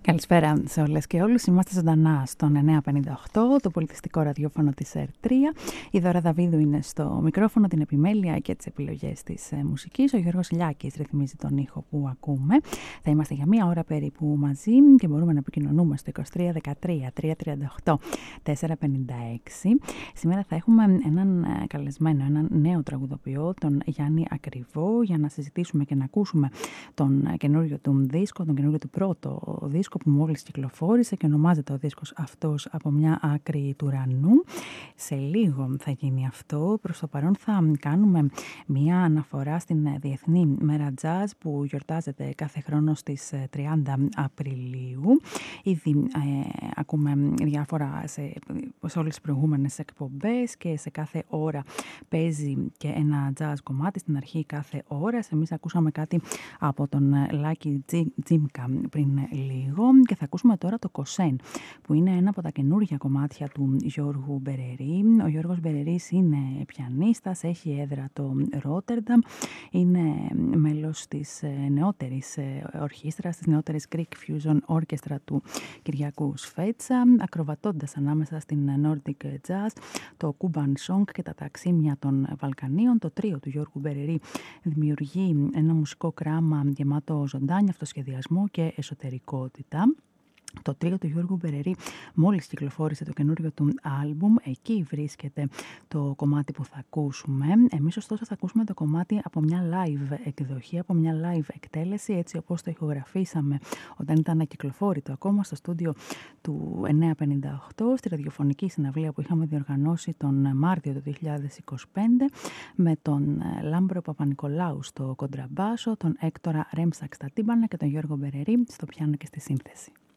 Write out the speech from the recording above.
Καλησπέρα σε όλες και όλους. Είμαστε ζωντανά στον 958, το πολιτιστικό ραδιόφωνο της ΕΡΤ3. Η Δώρα Δαβίδου είναι στο μικρόφωνο, την επιμέλεια και τις επιλογές της μουσικής. Ο Γιώργος Λιάκης ρυθμίζει τον ήχο που ακούμε. Θα είμαστε για μία ώρα περίπου μαζί και μπορούμε να επικοινωνούμε στο 2313 338 456. Σήμερα θα έχουμε έναν καλεσμένο, έναν νέο τραγουδοποιό, τον Γιάννη Ακριβό, για να συζητήσουμε και να ακούσουμε τον καινούριο του δίσκο, τον καινούριο του πρώτο δίσκο που μόλις κυκλοφόρησε και ονομάζεται ο δίσκος αυτός «Από μια άκρη του ουρανού». Σε λίγο θα γίνει αυτό. Προς το παρόν θα κάνουμε μια αναφορά στην Διεθνή Μέρα Τζαζ που γιορτάζεται κάθε χρόνο στις 30 Απριλίου. Ήδη ακούμε διάφορα σε όλες τις προηγούμενες εκπομπές και σε κάθε ώρα παίζει και ένα τζαζ κομμάτι στην αρχή κάθε ώρας. Εμείς ακούσαμε κάτι από τον Λάκη Τζίμκα πριν λίγο και θα ακούσουμε τώρα το Κοσέν, που είναι ένα από τα καινούργια κομμάτια του Γιώργου Μπερερή. Ο Γιώργος Μπερερής είναι πιανίστας, έχει έδρα το Ρότερνταμ, είναι μέλος της νεότερης ορχήστρας, της νεότερης Greek Fusion Orchestra του Κυριακού Σφέτσα, ακροβατώντας ανάμεσα στην Nordic Jazz, το Cuban Song και τα ταξίμια των Βαλκανίων. Το τρίο του Γιώργου Μπερερή δημιουργεί ένα μουσικό κράμα γεμάτο ζωντάνια, αυτοσχεδιασμό και εσωτερικότητα. Το τρίο του Γιώργου Μπερερή μόλις κυκλοφόρησε το καινούριο του άλμπουμ, εκεί βρίσκεται το κομμάτι που θα ακούσουμε. Εμείς ωστόσο θα ακούσουμε το κομμάτι από μια live εκδοχή, από μια live εκτέλεση, έτσι όπως το ηχογραφήσαμε όταν ήταν ακυκλοφόρητο ακόμα στο στούντιο του 958, στη ραδιοφωνική συναυλία που είχαμε διοργανώσει τον Μάρτιο του 2025, με τον Λάμπρο Παπα-Νικολάου στο κοντραμπάσο, τον Έκτορα Ρέμσαξ στα τύμπανα και τον Γιώργο Μπερερή στο πιάνο και στη σύνθεση.